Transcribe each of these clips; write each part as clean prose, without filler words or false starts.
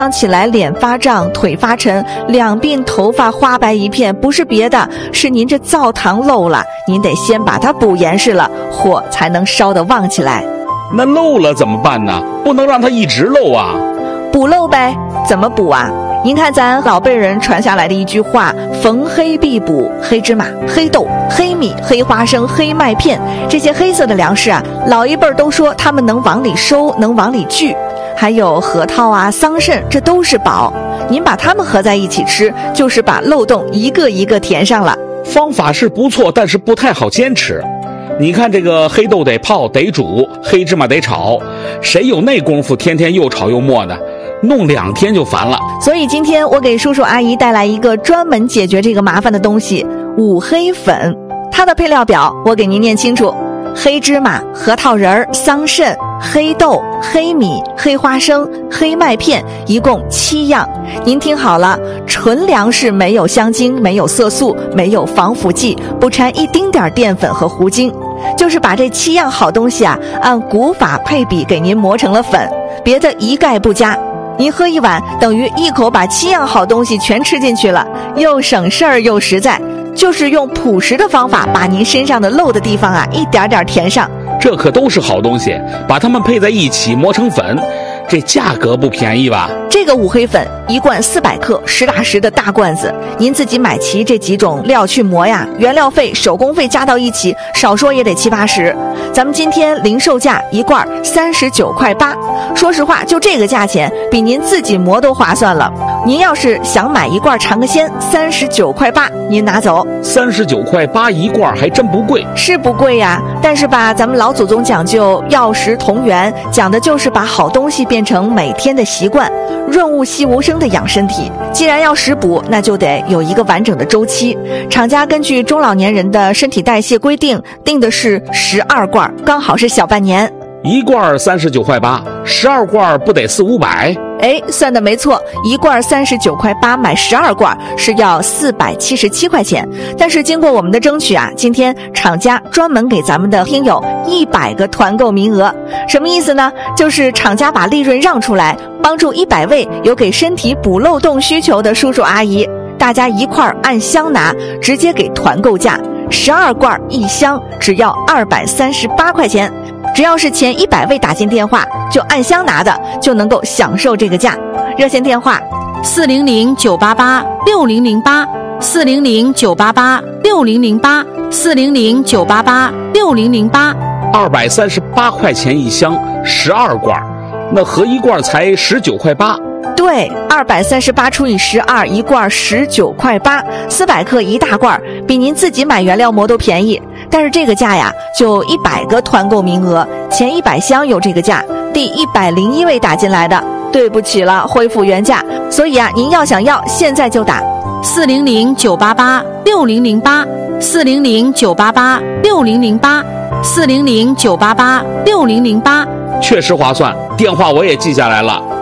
起来脸发胀，腿发沉，两鬓头发花白一片，不是别的，是您这灶堂漏了，您得先把它补严实了，火才能烧得旺起来。 那漏了怎么办呢？不能让它一直漏啊。 补漏呗。怎么补啊？您看咱老辈人传下来的一句话，逢黑必补，黑芝麻、黑豆、黑米、黑花生、黑麦片，这些黑色的粮食啊，老一辈儿都说它们能往里收，能往里聚。还有核桃啊、桑葚，这都是宝。您把它们合在一起吃，就是把漏洞一个一个填上了。 方法是不错，但是不太好坚持。你看这个黑豆得泡得煮，黑芝麻得炒，谁有那功夫天天又炒又磨的？弄2天就烦了。 所以今天我给叔叔阿姨带来一个专门解决这个麻烦的东西——五黑粉。它的配料表我给您念清楚：黑芝麻、核桃仁、桑葚、黑豆、黑米、黑花生、黑麦片，一共7样。您听好了，纯粮食没有香精，没有色素，没有防腐剂，不掺一丁点淀粉和糊精，就是把这7样好东西啊，按古法配比给您磨成了粉，别的一概不加。您喝一碗，等于一口把7样好东西全吃进去了，又省事儿又实在。就是用朴实的方法，把您身上的漏的地方啊，一点点填上。 这可都是好东西，把它们配在一起磨成粉，这价格不便宜吧？ 这个五黑粉一罐400克，实打实的大罐子，您自己买齐这几种料去磨呀，原料费、手工费加到一起，少说也得70、80。咱们今天零售价一罐39.8块。说实话，就这个价钱，比您自己磨都划算了。您要是想买一罐尝个鲜，39.8块，您拿走。 39.8块一罐还真不贵。 是不贵呀，但是吧，咱们老祖宗讲究药食同源，讲的就是把好东西变成每天的习惯，润物细无声的养身体。既然要食补，那就得有一个完整的周期。厂家根据中老年人的身体代谢规定，定的是12罐，刚好是小半年。 一罐39.8块，12罐不得400-500？ 哎，算的没错，一罐39.8块，买12罐是要477块钱。但是经过我们的争取啊，今天厂家专门给咱们的听友100个团购名额。什么意思呢？就是厂家把利润让出来，帮助100位有给身体补漏洞需求的叔叔阿姨，大家一块按箱拿，直接给团购价，12罐1箱只要238块钱。只要是前100位打进电话，就按箱拿的，就能够享受这个价。热线电话 400-988-6008，400-988-6008，400-988-6008，238块钱一箱，12罐，那合一罐才19.8块。 对，238除以12，一罐19.8块，400克一大罐，比您自己买原料磨都便宜。但是这个价呀，就100个团购名额，前100箱有这个价，第101位打进来的，对不起了，恢复原价。所以啊，您要想要，现在就打 400-988-6008，400-988-6008，400-988-6008，确实划算。电话我也记下来了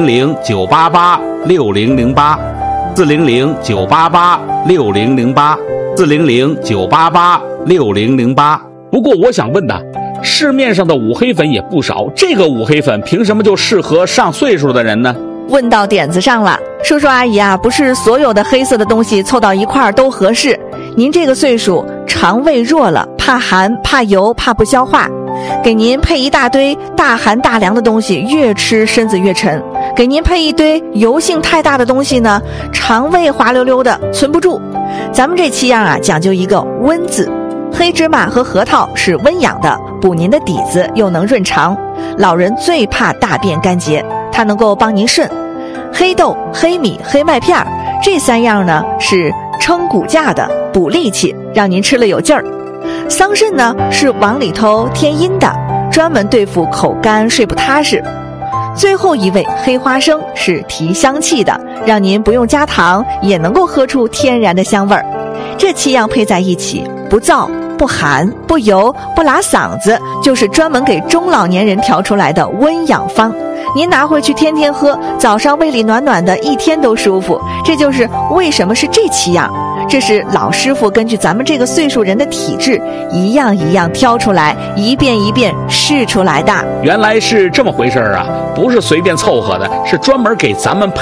，400-988-6008，400-988-6008，400-988-6008。不过我想问的，市面上的五黑粉也不少，这个五黑粉凭什么就适合上岁数的人呢？ 问到点子上了，叔叔阿姨啊，不是所有的黑色的东西凑到一块儿都合适。您这个岁数，肠胃弱了，怕寒、怕油、怕不消化，给您配一大堆大寒大凉的东西，越吃身子越沉；给您配一堆油性太大的东西呢，肠胃滑溜溜的，存不住。咱们这7样啊，讲究一个温字。黑芝麻和核桃是温养的，补您的底子，又能润肠。老人最怕大便干结，它能够帮您顺。黑豆、黑米、黑麦片这3样呢是撑骨架的，补力气，让您吃了有劲儿。桑葚呢是往里头添阴的，专门对付口干睡不踏实。最后一位黑花生是提香气的，让您不用加糖也能够喝出天然的香味儿。这7样配在一起，不燥、不寒、不油、不拉嗓子，就是专门给中老年人调出来的温养方。您拿回去天天喝，早上胃里暖暖的，一天都舒服。这就是为什么是这7样。 这是老师傅根据咱们这个岁数人的体质，一样一样挑出来，一遍一遍试出来的。 原来是这么回事啊，不是随便凑合的，是专门给咱们